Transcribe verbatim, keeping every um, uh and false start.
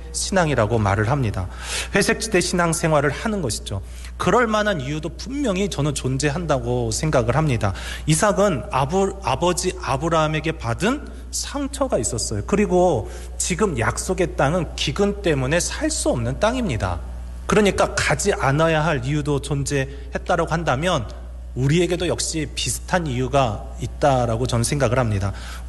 신앙이라고 말을 합니다. 회색지대 신앙 생활을 하는 것이죠. 그럴 만한 이유도 분명히 저는 존재한다고 생각을 합니다. 이삭은 아부, 아버지 아브라함에게 받은 상처가 있었어요. 그리고 지금 약속의 땅은 기근 때문에 살 수 없는 땅입니다. 그러니까 가지 않아야 할 이유도 존재했다고 한다면 우리에게도 역시 비슷한 이유가 있다라고 저는 생각을 합니다.